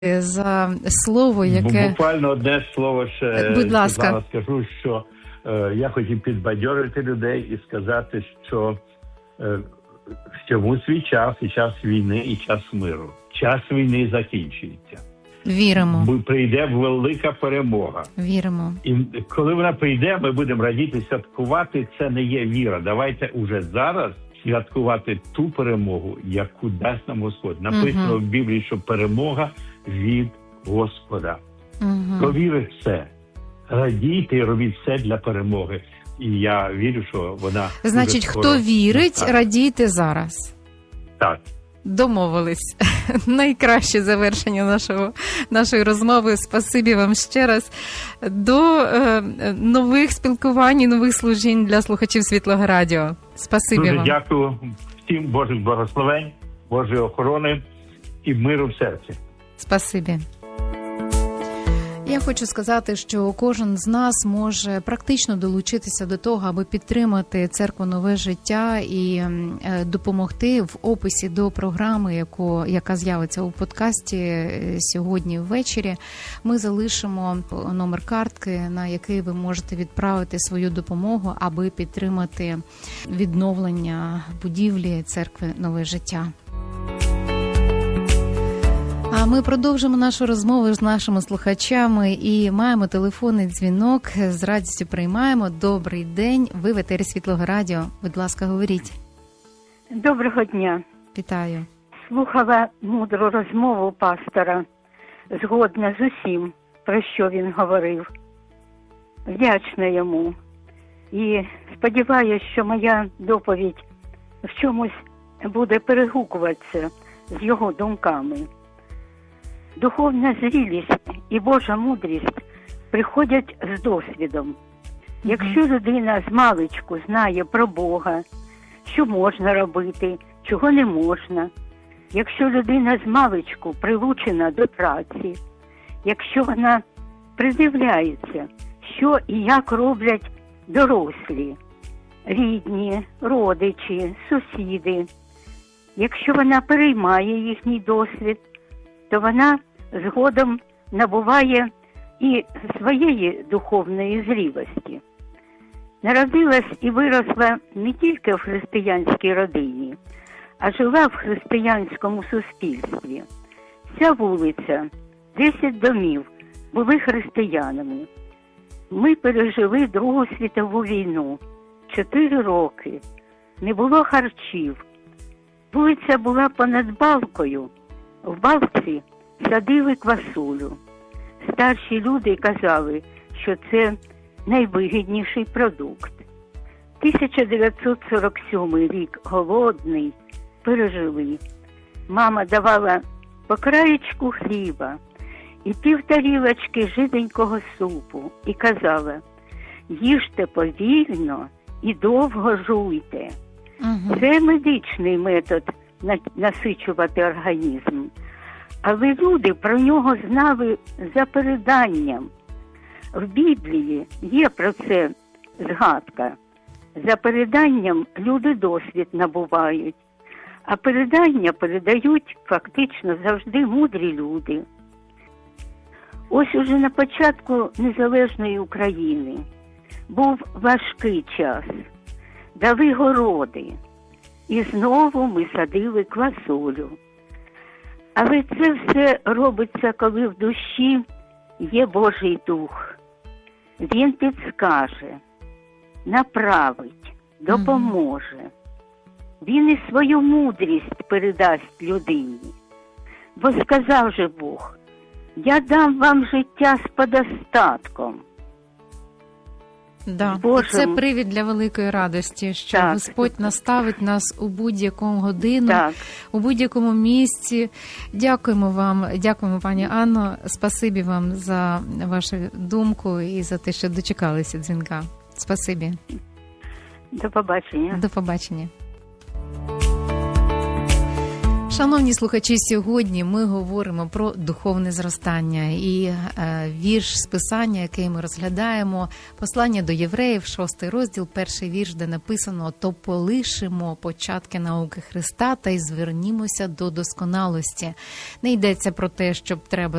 за слово, яке... Буквально одне слово ще, будь ласка. Скажу, що я хотів підбадьорити людей і сказати, що всьому свій час, і час війни, і час миру. Час війни закінчується. Віримо. Прийде велика перемога. Віримо. І коли вона прийде, ми будемо радіти, святкувати. Це не є віра. Давайте уже зараз святкувати ту перемогу, яку дасть нам Господь. Написано в Біблії, що перемога від Господа. Хто вірить в це, радійте і робіть все для перемоги. І я вірю, що вона... Значить, хто вірить, радійте зараз. Так. Домовились. Найкраще завершення нашої розмови. Спасибі вам ще раз. До нових спілкувань і нових служінь для слухачів Світлого Радіо. Спасибі вам. Дуже дякую всім, Божих благословень, Божої охорони і миру в серці. Спасибі. Я хочу сказати, що кожен з нас може практично долучитися до того, аби підтримати церкву «Нове життя» і допомогти в описі до програми, яка з'явиться у подкасті сьогодні ввечері. Ми залишимо номер картки, на який ви можете відправити свою допомогу, аби підтримати відновлення будівлі церкви «Нове життя». А ми продовжимо нашу розмову з нашими слухачами і маємо телефонний дзвінок. З радістю приймаємо. Добрий день. Ви в етері Світлого Радіо. Будь ласка, говоріть. Доброго дня. Вітаю. Слухала мудру розмову пастора. Згодна з усім, про що він говорив. Вдячна йому. І сподіваюся, що моя доповідь в чомусь буде перегукуватися з його думками. Духовна зрілість і Божа мудрість приходять з досвідом. Якщо людина змалечку знає про Бога, що можна робити, чого не можна, якщо людина змалечку прилучена до праці, якщо вона придивляється, що і як роблять дорослі, рідні, родичі, сусіди, якщо вона переймає їхній досвід, то вона згодом набуває і своєї духовної зрілості. Народилась і виросла не тільки в християнській родині, а жила в християнському суспільстві. Ця вулиця, 10 домів були християнами. Ми пережили Другу світову війну, 4 роки. Не було харчів. Вулиця була понад балкою. В балці садили квасолю. Старші люди казали, що це найвигідніший продукт. 1947 рік голодний пережили. Мама давала по краєчку хліба і півтарілочки жиденького супу і казала: їжте повільно і довго жуйте. Це медичний метод насичувати організм. Але люди про нього знали за переданням. В Біблії є про це згадка. За переданням люди досвід набувають, а передання передають фактично завжди мудрі люди. Ось уже на початку незалежної України був важкий час, дали городи. І знову ми садили квасолю. Але це все робиться, коли в душі є Божий Дух. Він підскаже, направить, допоможе. Він і свою мудрість передасть людині. Бо сказав же Бог: я дам вам життя з подостатком. Да. Це привід для великої радості, що так. Господь наставить нас у будь-яку годину, так. У будь-якому місці. Дякуємо вам, дякуємо, пані Анно. Спасибі вам за вашу думку і за те, що дочекалися дзвінка. Спасибі. До побачення. До побачення. Шановні слухачі, сьогодні ми говоримо про духовне зростання. І вірш з Писання, який ми розглядаємо, послання до євреїв, 6 розділ, 1 вірш, де написано: «То полишимо початки науки Христа та й звернімося до досконалості». Не йдеться про те, щоб треба